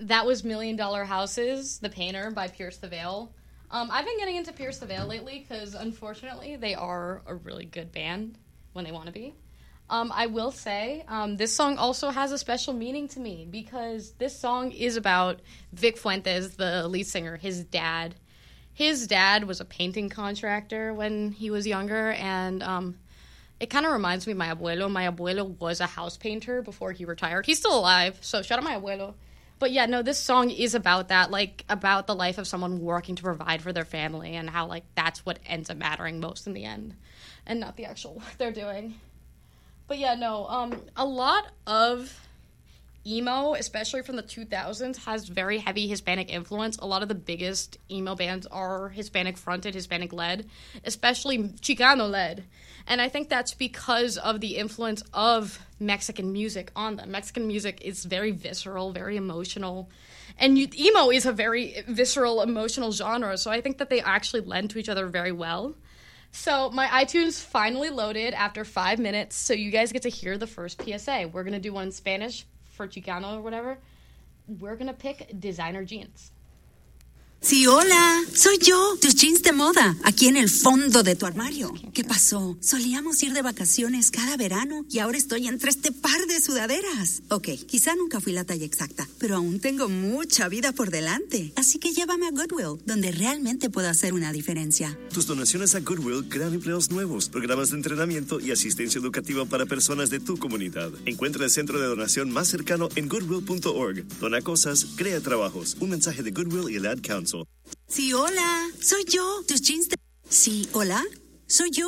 That was Million Dollar Houses, The Painter by Pierce the Veil. I've been getting into Pierce the Veil lately because, unfortunately, they are a really good band when they want to be. I will say, this song also has a special meaning to me because this song is about Vic Fuentes, the lead singer, his dad. His dad was a painting contractor when he was younger, and it kind of reminds me of my abuelo. My abuelo was a house painter before he retired. He's still alive, so shout out my abuelo. But yeah, no, this song is about that, like, about the life of someone working to provide for their family and how, like, that's what ends up mattering most in the end and not the actual work they're doing. But yeah, no, a lot of emo, especially from the 2000s, has very heavy Hispanic influence. A lot of the biggest emo bands are Hispanic-fronted, Hispanic-led, especially Chicano-led. And I think that's because of the influence of Mexican music on them. Mexican music is very visceral, very emotional. And emo is a very visceral, emotional genre, so I think that they actually lend to each other very well. So my iTunes finally loaded after 5 minutes, so you guys get to hear the first PSA. We're going to do one in Spanish for Chicano or whatever. We're going to pick designer jeans. Sí, hola, soy yo, tus jeans de moda, aquí en el fondo de tu armario. ¿Qué pasó? Solíamos ir de vacaciones cada verano y ahora estoy entre este par de sudaderas. Ok, quizá nunca fui la talla exacta, pero aún tengo mucha vida por delante. Así que llévame a Goodwill, donde realmente puedo hacer una diferencia. Tus donaciones a Goodwill crean empleos nuevos, programas de entrenamiento y asistencia educativa para personas de tu comunidad. Encuentra el centro de donación más cercano en goodwill.org. Dona cosas, crea trabajos. Un mensaje de Goodwill y el Ad Council. Sí, hola, soy yo, tus jeans de... Sí, hola, soy yo.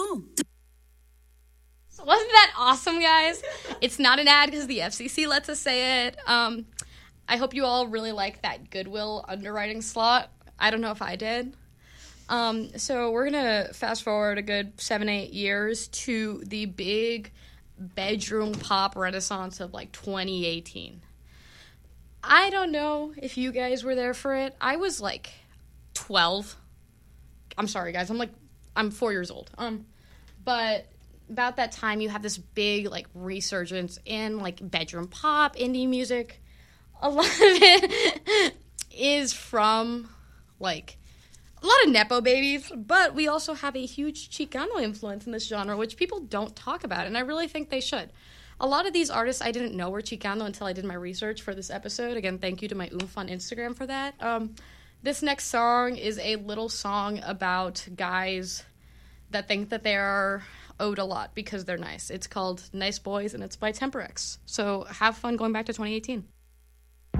So wasn't that awesome, guys? It's not an ad because the FCC lets us say it. I hope you all really like that Goodwill underwriting slot. I don't know if I did. So we're going to fast forward a good 7-8 years to the big bedroom pop renaissance of like 2018. I don't know if you guys were there for it. I was like 12. I'm sorry, guys. I'm 4 years old. But about that time, you have this big like resurgence in like bedroom pop, indie music. A lot of it is from like a lot of Nepo babies, but we also have a huge Chicano influence in this genre, which people don't talk about, and I really think they should. A lot of these artists I didn't know were Chicano until I did my research for this episode. Again, thank you to my oomph on Instagram for that. This next song is a little song about guys that think that they are owed a lot because they're nice. It's called Nice Boys, and it's by Temperex. So have fun going back to 2018.